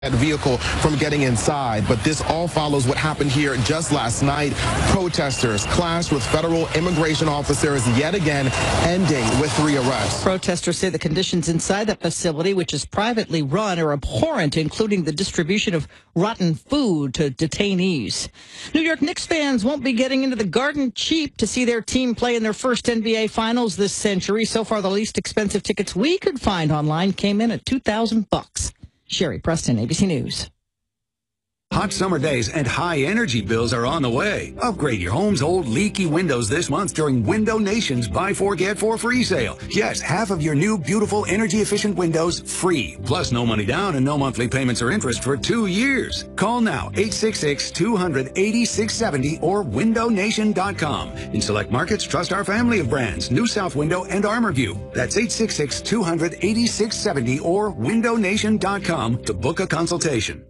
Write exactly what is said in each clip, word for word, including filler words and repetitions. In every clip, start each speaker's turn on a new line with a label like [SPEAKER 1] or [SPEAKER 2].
[SPEAKER 1] that vehicle from getting inside. But this all follows what happened here just last night. Protesters clashed with federal immigration officers yet again, ending with three arrests.
[SPEAKER 2] Protesters say the conditions inside that facility, which is privately run, are abhorrent, including the distribution of rotten food to detainees. New York Knicks fans won't be getting into the Garden cheap to see their team play in their first N B A Finals this century. So far, the least expensive tickets we could find online came in at two thousand bucks. Sherry Preston, A B C News.
[SPEAKER 3] Hot summer days and high energy bills are on the way. Upgrade your home's old leaky windows this month during Window Nation's Buy Four Get Four free sale. Yes, half of your new beautiful energy efficient windows free. Plus no money down and no monthly payments or interest for two years. Call now eight six six, two hundred, eighty-six seventy or window nation dot com. In select markets, trust our family of brands, New South Window and ArmorView. That's eight six six, two hundred, eighty-six seventy or window nation dot com to book a consultation.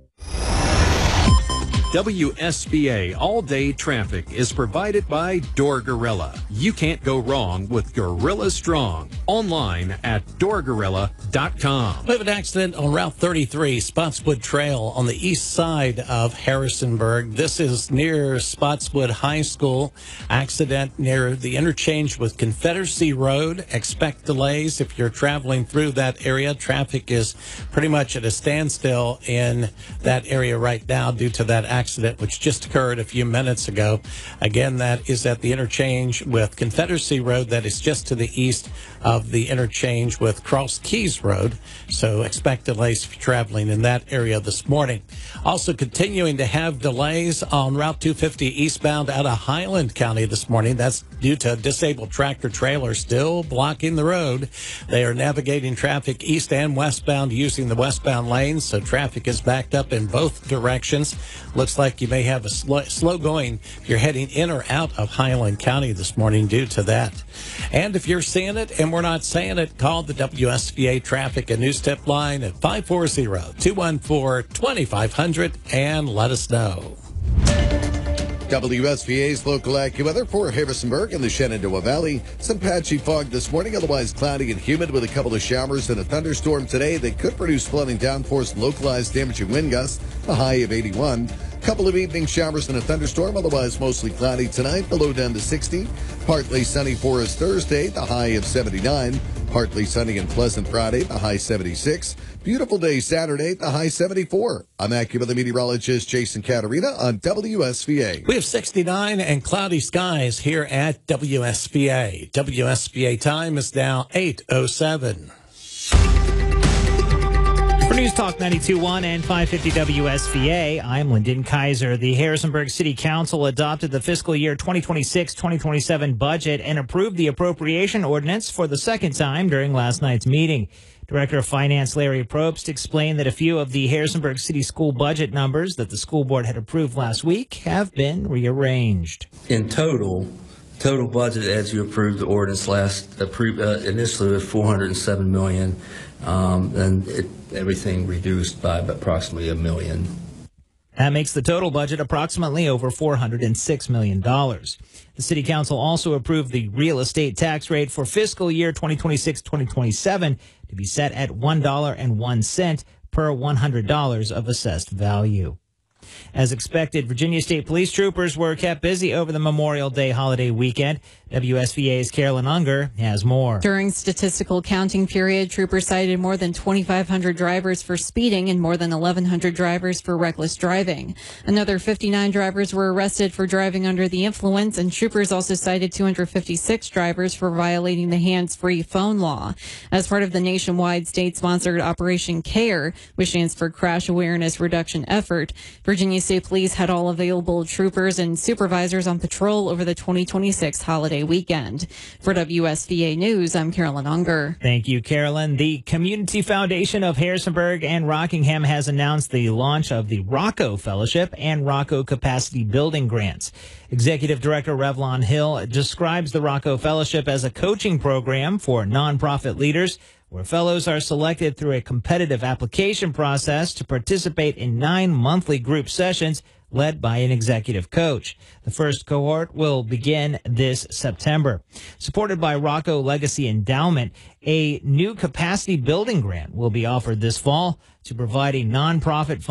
[SPEAKER 4] W S B A all-day traffic is provided by Door Gorilla. You can't go wrong with Gorilla Strong. Online at door gorilla dot com.
[SPEAKER 5] We have an accident on Route thirty-three, Spotswood Trail, on the east side of Harrisonburg. This is near Spotswood High School. Accident near the interchange with Confederacy Road. Expect delays if you're traveling through that area. Traffic is pretty much at a standstill in that area right now due to that accident. accident which just occurred a few minutes ago. Again, that is at the interchange with Confederacy Road. That is just to the east of the interchange with Cross Keys Road. So expect delays if you're traveling in that area this morning. Also continuing to have delays on Route two fifty eastbound out of Highland County this morning. That's due to a disabled tractor trailer still blocking the road. They are navigating traffic east and westbound using the westbound lanes, so traffic is backed up in both directions. Looks like you may have a slow, slow going if you're heading in or out of Highland County this morning due to that. And if you're seeing it and we're not saying it, call the W S B A Traffic and News Tip line at five four zero, two one four, two five zero zero and let us know.
[SPEAKER 6] W S B A's local AccuWeather for Harrisonburg and the Shenandoah Valley. Some patchy fog this morning, otherwise cloudy and humid with a couple of showers and a thunderstorm today that could produce flooding downforce and localized damaging wind gusts, a high of eighty-one. Couple of evening showers and a thunderstorm, otherwise mostly cloudy tonight, the low down to sixty. Partly sunny for us Thursday, the high of seventy-nine. Partly sunny and pleasant Friday, the high seventy-six. Beautiful day Saturday, the high seventy-four. I'm AccuWeather meteorologist Jason Caterina on W S B A.
[SPEAKER 5] We have sixty-nine and cloudy skies here at W S B A. W S B A time is now eight oh seven.
[SPEAKER 7] For News Talk ninety-two point one and five fifty W S B A, I'm Lyndon Kaiser. The Harrisonburg City Council adopted the fiscal year twenty twenty-six twenty twenty-seven budget and approved the appropriation ordinance for the second time during last night's meeting. Director of Finance Larry Probst explained that a few of the Harrisonburg City School budget numbers that the school board had approved last week have been rearranged.
[SPEAKER 8] In total, total budget as you approved the ordinance last approved uh, initially was four hundred seven million dollars. Um, and it, everything reduced by approximately a million.
[SPEAKER 7] That makes the total budget approximately over four hundred six million dollars. The City Council also approved the real estate tax rate for fiscal year twenty twenty-six twenty twenty-seven to be set at one dollar and one cent per one hundred dollars of assessed value. As expected, Virginia State Police troopers were kept busy over the Memorial Day holiday weekend. W S V A's Carolyn Unger has more.
[SPEAKER 9] During statistical counting period, troopers cited more than twenty-five hundred drivers for speeding and more than eleven hundred drivers for reckless driving. Another fifty-nine drivers were arrested for driving under the influence, and troopers also cited two hundred fifty-six drivers for violating the hands-free phone law. As part of the nationwide state-sponsored Operation CARE, which stands for Crash Awareness Reduction Effort, Virginia State Police had all available troopers and supervisors on patrol over the twenty twenty-six holiday weekend. For W S V A News, I'm Carolyn Unger.
[SPEAKER 7] Thank you, Carolyn. The Community Foundation of Harrisonburg and Rockingham has announced the launch of the Rocco Fellowship and Rocco Capacity Building Grants. Executive Director Revlon Hill describes the Rocco Fellowship as a coaching program for nonprofit leaders where fellows are selected through a competitive application process to participate in nine monthly group sessions led by an executive coach. The first cohort will begin this September. Supported by Rocco Legacy Endowment, a new capacity building grant will be offered this fall. to provide a nonprofit